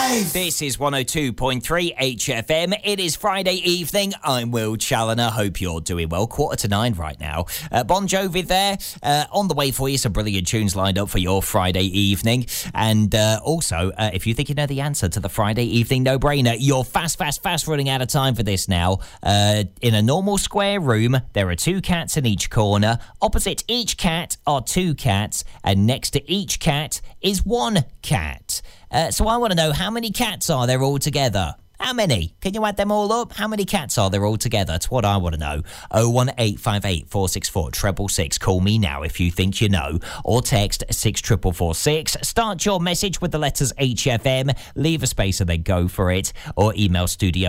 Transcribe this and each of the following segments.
Live! This is 102.3 HFM. It is Friday evening. I'm Will Challoner. Hope you're doing well. 8:45 right now. Bon Jovi there. On the way for you. Some brilliant tunes lined up for your Friday evening. And also, if you think you know the answer to the Friday evening no-brainer, you're fast running out of time for this now. In a normal square room, there are 2 cats in each corner. Opposite each cat are 2 cats. And next to each cat is 1 cat. So I want to know, how many cats are there all together? How many? Can you add them all up? How many cats are there all together? That's what I want to know. 01858 464 666. Call me now if you think you know. Or text 64446. Start your message with the letters HFM. Leave a space and then go for it. Or email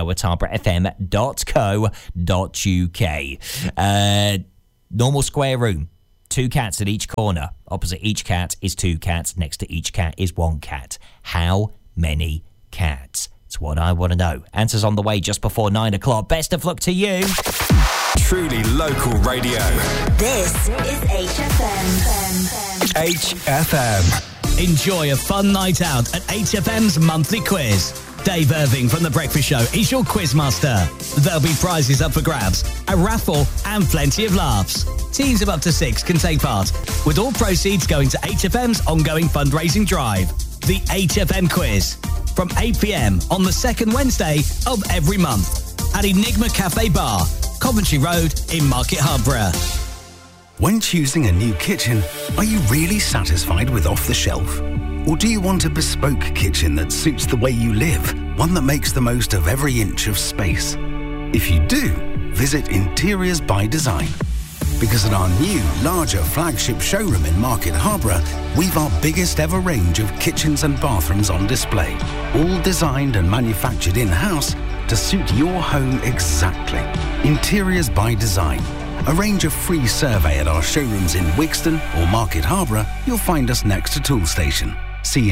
studio@harbourfm.co.uk. Normal square room. 2 cats at each corner. Opposite each cat is 2 cats. Next to each cat is 1 cat. How many cats? It's what I want to know. Answers on the way just before 9 o'clock. Best of luck to you. Truly local radio. This is HFM. HFM. Enjoy a fun night out at HFM's monthly quiz. Dave Irving from The Breakfast Show is your quizmaster. There'll be prizes up for grabs, a raffle and plenty of laughs. Teams of up to 6 can take part, with all proceeds going to HFM's ongoing fundraising drive, the HFM Quiz, from 8 p.m. on the second Wednesday of every month at Enigma Cafe Bar, Coventry Road in Market Harborough. When choosing a new kitchen, are you really satisfied with off-the-shelf? Or do you want a bespoke kitchen that suits the way you live, one that makes the most of every inch of space? If you do, visit Interiors by Design. Because at our new, larger flagship showroom in Market Harborough, we've our biggest ever range of kitchens and bathrooms on display, all designed and manufactured in-house to suit your home exactly. Interiors by Design. Arrange a free survey at our showrooms in Wixton or Market Harborough. You'll find us next to Toolstation. See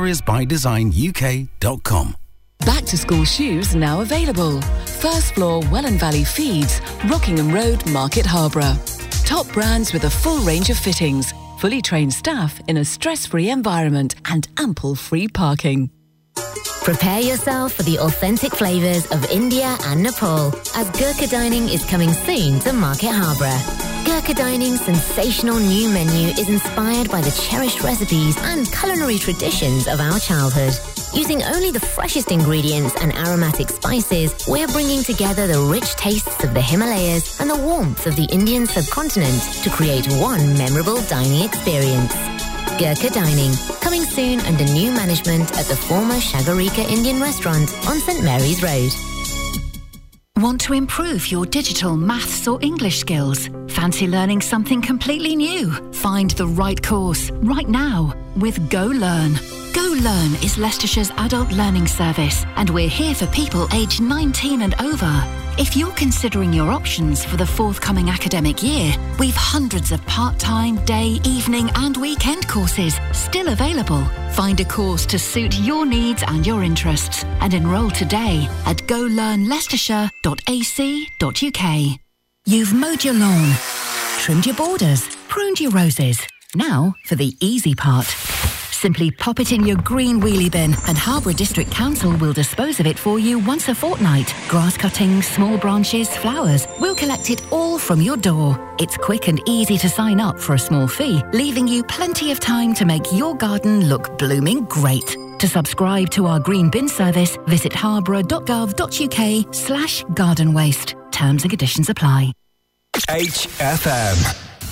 interiorsbydesign.uk.com. Back to school shoes now available. First floor Welland Valley Feeds, Rockingham Road, Market Harborough. Top brands with a full range of fittings, fully trained staff in a stress-free environment and ample free parking. Prepare yourself for the authentic flavours of India and Nepal, as Gurkha Dining is coming soon to Market Harborough. Gurkha Dining's sensational new menu is inspired by the cherished recipes and culinary traditions of our childhood. Using only the freshest ingredients and aromatic spices, we're bringing together the rich tastes of the Himalayas and the warmth of the Indian subcontinent to create one memorable dining experience. Gurkha Dining, coming soon under new management at the former Shagarika Indian restaurant on St Mary's Road. Want to improve your digital, maths or English skills? Fancy learning something completely new? Find the right course right now with Go Learn. Go Learn is Leicestershire's adult learning service, and we're here for people aged 19 and over. If you're considering your options for the forthcoming academic year, we've hundreds of part-time, day, evening and weekend courses still available. Find a course to suit your needs and your interests and enrol today at golearnleicestershire.ac.uk. You've mowed your lawn, trimmed your borders, pruned your roses. Now for the easy part. Simply pop it in your green wheelie bin and Harborough District Council will dispose of it for you once a fortnight. Grass cuttings, small branches, flowers. We'll collect it all from your door. It's quick and easy to sign up for a small fee, leaving you plenty of time to make your garden look blooming great. To subscribe to our green bin service, visit harborough.gov.uk/garden waste. Terms and conditions apply. HFM.